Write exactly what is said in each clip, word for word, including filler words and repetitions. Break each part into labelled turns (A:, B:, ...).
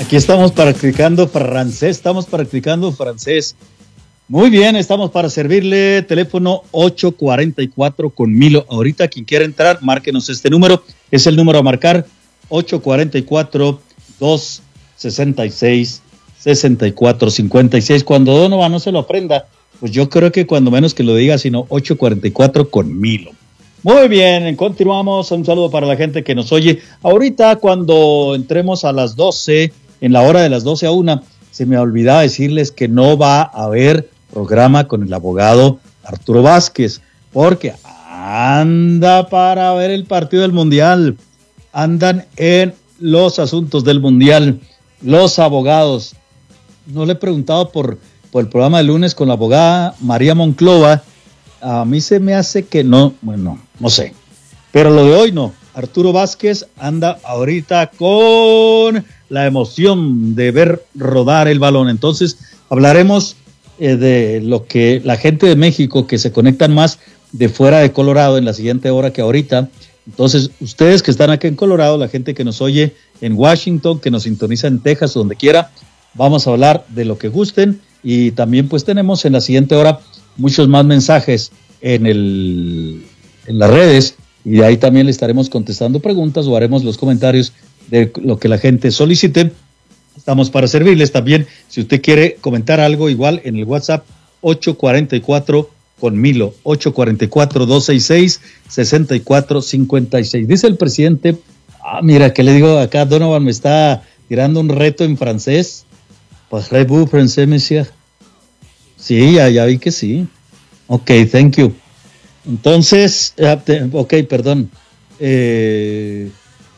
A: Aquí estamos practicando francés, estamos practicando francés. Muy bien, estamos para servirle. Teléfono ocho cuarenta y cuatro con Milo. Ahorita quien quiera entrar, márquenos este número. Es el número a marcar, ocho cuarenta y cuatro, dos sesenta y seis, sesenta y cuatro cincuenta y seis. Cuando Donovan no se lo aprenda, pues yo creo que cuando menos que lo diga, sino ocho cuarenta y cuatro con Milo. Muy bien, continuamos. Un saludo para la gente que nos oye. Ahorita cuando entremos a las doce, en la hora de las doce a una, se me olvidaba decirles que no va a haber programa con el abogado Arturo Vázquez, porque anda para ver el partido del Mundial. Andan en los asuntos del Mundial los abogados. No le he preguntado por, por el programa de lunes con la abogada María Monclova. A mí se me hace que no, bueno, no sé. Pero lo de hoy no. Arturo Vázquez anda ahorita con la emoción de ver rodar el balón. Entonces hablaremos eh, de lo que la gente de México que se conectan más de fuera de Colorado en la siguiente hora que ahorita. Entonces ustedes que están aquí en Colorado, la gente que nos oye en Washington, que nos sintoniza en Texas, donde quiera, vamos a hablar de lo que gusten. Y también pues tenemos en la siguiente hora muchos más mensajes en el en las redes, y de ahí también le estaremos contestando preguntas o haremos los comentarios de lo que la gente solicite. Estamos para servirles también. Si usted quiere comentar algo, igual en el WhatsApp ocho cuarenta y cuatro con Milo, ocho cuarenta y cuatro, dos sesenta y seis, sesenta y cuatro cincuenta y seis. Dice el presidente, ah, mira, ¿qué le digo acá? Donovan me está tirando un reto en francés. Parlez-vous français, monsieur? Sí, ya, ya vi que sí. Ok, thank you. Entonces, ok, perdón. Eh,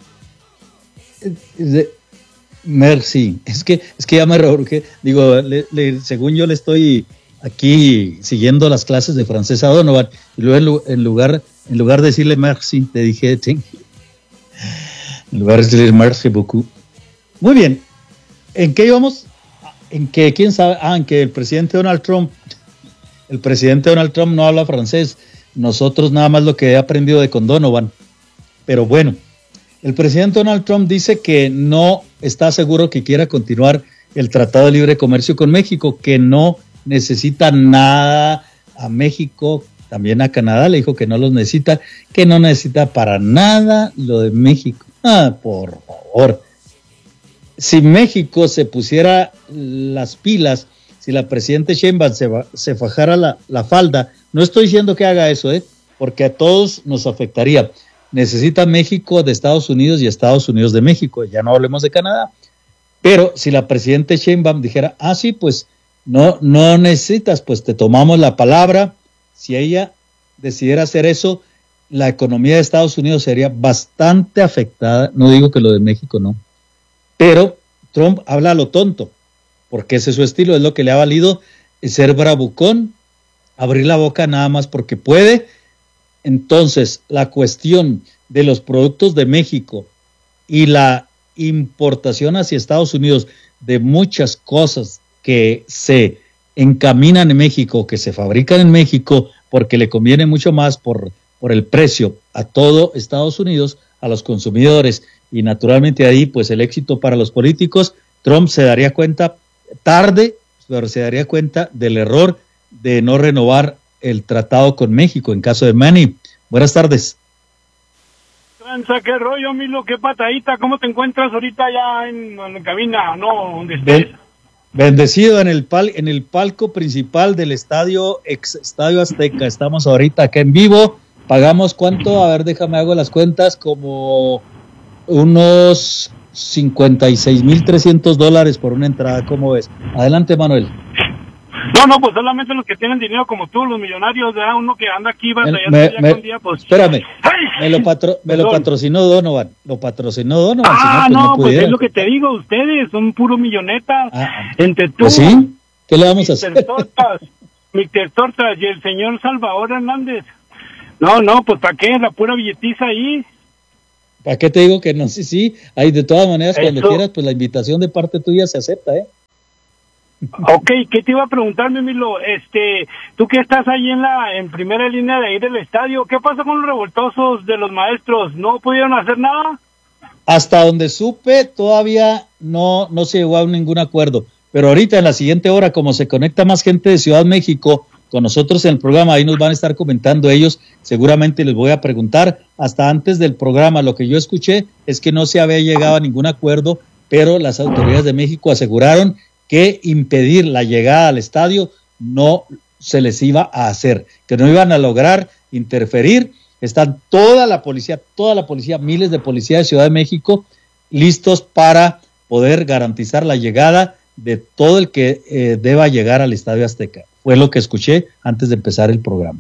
A: de, merci. Es que, es que ya me reborqué. Digo, le, le, según yo le estoy aquí siguiendo las clases de francés a Donovan, y luego en lugar, en lugar de decirle merci, le dije thank you. En lugar de decirle merci beaucoup. Muy bien. ¿En qué íbamos? En que, quién sabe, ah, en que el presidente Donald Trump, el presidente Donald Trump no habla francés. Nosotros nada más lo que he aprendido de con Donovan. Pero bueno, el presidente Donald Trump dice que no está seguro que quiera continuar el Tratado de Libre Comercio con México, que no necesita nada a México, también a Canadá le dijo que no los necesita, que no necesita para nada lo de México. Ah, por favor. Si México se pusiera las pilas, si la presidenta Sheinbaum se, se fajara la, la falda, no estoy diciendo que haga eso, ¿eh? Porque a todos nos afectaría. Necesita México de Estados Unidos y Estados Unidos de México, ya no hablemos de Canadá. Pero si la presidenta Sheinbaum dijera, ah, sí, pues no, no necesitas, pues te tomamos la palabra. Si ella decidiera hacer eso, la economía de Estados Unidos sería bastante afectada. No digo que lo de México no. Pero Trump habla a lo tonto, porque ese es su estilo, es lo que le ha valido ser bravucón, abrir la boca nada más porque puede. Entonces, la cuestión de los productos de México y la importación hacia Estados Unidos de muchas cosas que se encaminan en México, que se fabrican en México, porque le conviene mucho más por, por el precio a todo Estados Unidos, a los consumidores, y naturalmente ahí pues el éxito para los políticos. Trump se daría cuenta tarde, pero se daría cuenta del error de no renovar el tratado con México en caso de Manny. Buenas tardes.
B: Tranza, qué rollo, Milo, qué patadita, ¿cómo te encuentras ahorita ya en, en la cabina? No, ¿dónde estés? Ben,
A: bendecido en el pal, en el palco principal del estadio, ex Estadio Azteca. Estamos ahorita acá en vivo. ¿Pagamos cuánto? A ver, déjame hago las cuentas, como unos cincuenta y seis mil trescientos dólares por una entrada. ¿Cómo ves? Adelante, Manuel.
B: No, no, pues solamente los que tienen dinero como tú, los millonarios, ¿verdad? Uno que anda aquí batallando
A: me,
B: día
A: me,
B: con día, pues...
A: Espérame, me lo, patro, me lo patrocinó Donovan, lo patrocinó Donovan.
B: Ah,
A: si no, pues
B: no,
A: no
B: pues es lo que te digo, ustedes son puro milloneta.
A: Ah,
B: entre tú,
A: ¿pues sí? ¿Qué le vamos a hacer?
B: Tortas, mister Tortas y el señor Salvador Hernández. No, no, pues ¿para qué? La pura billetiza ahí.
A: ¿Para qué te digo que no? Sí, sí, hay de todas maneras,
B: Eso.
A: Cuando quieras, pues la invitación de parte tuya se acepta, ¿eh?
B: Ok, ¿qué te iba a preguntar, Milo? Este, tú que estás ahí en la en primera línea de ahí del estadio, ¿qué pasó con los revoltosos de los maestros? ¿No pudieron hacer nada?
A: Hasta donde supe, todavía no, no se llegó a ningún acuerdo. Pero ahorita en la siguiente hora, como se conecta más gente de Ciudad de México con nosotros en el programa, ahí nos van a estar comentando ellos, seguramente les voy a preguntar. Hasta antes del programa lo que yo escuché es que no se había llegado a ningún acuerdo, pero las autoridades de México aseguraron que impedir la llegada al estadio no se les iba a hacer, que no iban a lograr interferir. Están toda la policía, toda la policía, miles de policías de Ciudad de México listos para poder garantizar la llegada de todo el que eh, deba llegar al Estadio Azteca. Fue lo que escuché antes de empezar el programa.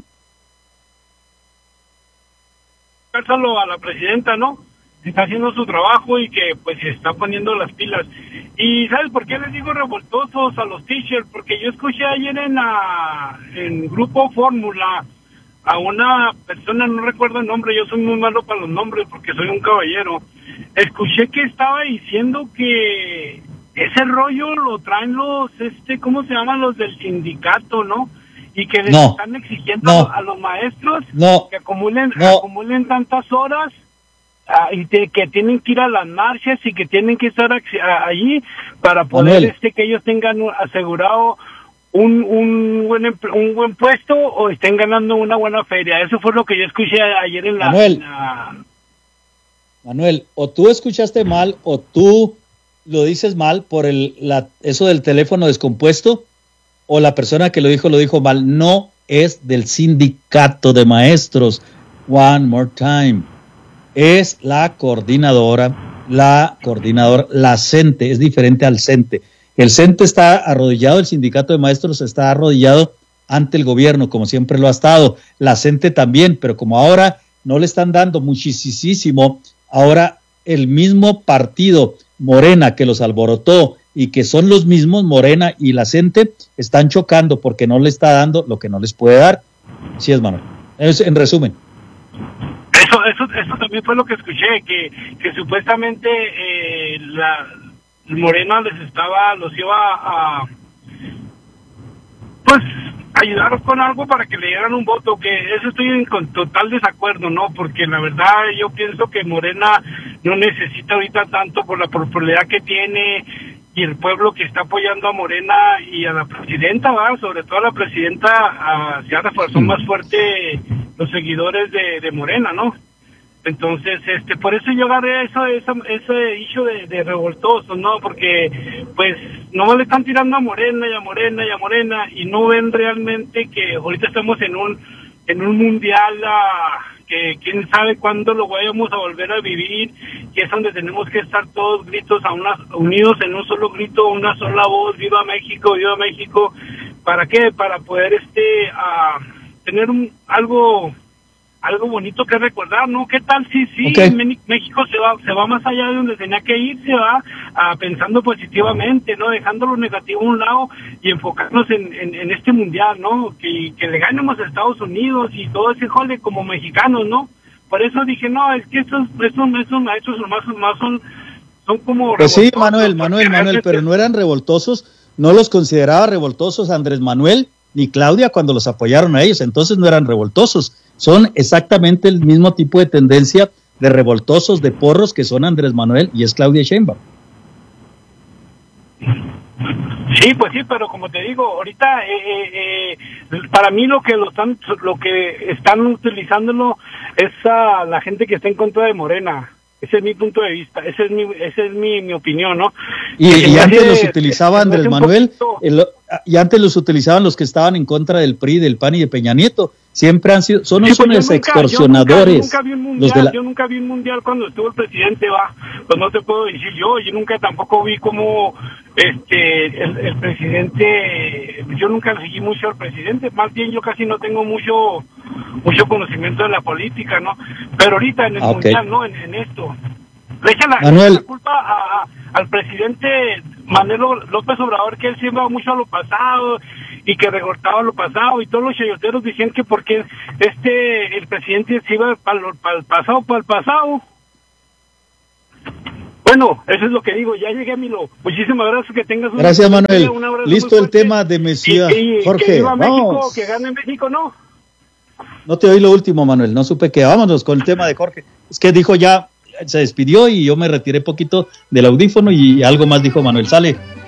B: Solo a la presidenta, ¿no? Está haciendo su trabajo y que pues se está poniendo las pilas. Y ¿sabes por qué les digo revoltosos a los teachers? Porque yo escuché ayer en la en Grupo Fórmula a una persona, no recuerdo el nombre, yo soy muy malo para los nombres porque soy un caballero. Escuché que estaba diciendo que ese rollo lo traen los, este, ¿cómo se llaman? Los del sindicato, ¿no? Y que les
A: no,
B: están exigiendo
A: no,
B: a los maestros
A: no,
B: que acumulen,
A: no.
B: acumulen tantas horas uh, y te, que tienen que ir a las marchas y que tienen que estar allí para poder Manuel. este que ellos tengan asegurado un un buen un buen puesto o estén ganando una buena feria. Eso fue lo que yo escuché ayer en la...
A: Manuel,
B: en la...
A: Manuel, o tú escuchaste mal o tú lo dices mal por el la, eso del teléfono descompuesto, o la persona que lo dijo lo dijo mal. No es del sindicato de maestros. One more time. Es la coordinadora, la coordinadora, la CENTE, es diferente al CENTE. El CENTE está arrodillado, el sindicato de maestros está arrodillado ante el gobierno, como siempre lo ha estado. La CENTE también, pero como ahora no le están dando muchísimo, ahora el mismo partido Morena que los alborotó y que son los mismos, Morena y la CENTE, están chocando porque no le está dando lo que no les puede dar. Sí es, Manuel. Es, en resumen.
B: Eso, eso, eso también fue lo que escuché, que, que supuestamente eh, la Morena les estaba, los iba a, pues, ayudar con algo para que le dieran un voto, que eso estoy en con total desacuerdo, ¿no? Porque la verdad yo pienso que Morena no necesita ahorita tanto por la popularidad que tiene y el pueblo que está apoyando a Morena y a la presidenta, ¿va? Sobre todo a la presidenta, a, se ha reforzado más fuerte los seguidores de, de Morena, ¿no? Entonces, este, por eso yo agarré eso, esa, ese hecho de, de revoltosos, ¿no? Porque, pues, no le están tirando a Morena y a Morena y a Morena y no ven realmente que ahorita estamos en un, en un mundial, uh, que quién sabe cuándo lo vayamos a volver a vivir, que es donde tenemos que estar todos gritos a una, unidos en un solo grito, una sola voz, ¡viva México, viva México! ¿Para qué? Para poder, este, uh, tener un, algo... algo bonito que recordar, ¿no? ¿Qué tal si sí,
A: okay.
B: México se va se va más allá de donde tenía que ir, se va a, pensando positivamente, ¿no? Dejando lo negativo a un lado y enfocarnos en, en, en este mundial, ¿no? Que, que le ganemos a Estados Unidos y todo ese jole como mexicanos, ¿no? Por eso dije, no, es que estos, estos, estos maestros más, más son, son como...
A: Pues sí, Manuel, Manuel, Manuel, pero no eran revoltosos, no los consideraba revoltosos Andrés Manuel ni Claudia cuando los apoyaron a ellos, entonces no eran revoltosos. Son exactamente el mismo tipo de tendencia de revoltosos, de porros que son Andrés Manuel y es Claudia Sheinbaum.
B: Sí, pues sí, pero como te digo, ahorita eh, eh, para mí lo que lo están lo que están utilizándolo es a la gente que está en contra de Morena. Ese es mi punto de vista, esa es mi, esa es mi, mi opinión, ¿no?
A: Y, y antes los utilizaba Andrés Manuel, el, y antes los utilizaban los que estaban en contra del P R I, del P A N y de Peña Nieto. Siempre han sido, son, sí, son los extorsionadores.
B: Yo nunca, yo nunca vi un mundial, los de la... yo nunca vi un mundial cuando estuvo el presidente, va, pues no te puedo decir yo, yo nunca tampoco vi como este el, el presidente, yo nunca seguí mucho al presidente, más bien yo casi no tengo mucho mucho conocimiento de la política, ¿no? Pero ahorita en el okay. mundial, ¿no? En, en esto. Le echan la,
A: Manuel.
B: la culpa a, a, al presidente Manuel López Obrador, que él siempre va mucho a lo pasado y que recortaba lo pasado, y todos los chayoteros decían que porque este el presidente se iba para el pasado, para el pasado. Bueno, eso es lo que digo, ya llegué a Milo. Muchísimas gracias, que tengas una...
A: Gracias, Manuel. Listo el tema de Mesías.
B: Y, y,
A: Jorge,
B: que viva México,
A: vamos.
B: Que gane México, ¿no?
A: No te oí lo último, Manuel, no supe qué. Vámonos con el tema de Jorge. Es que dijo ya, se despidió y yo me retiré poquito del audífono y algo más dijo Manuel. Sale.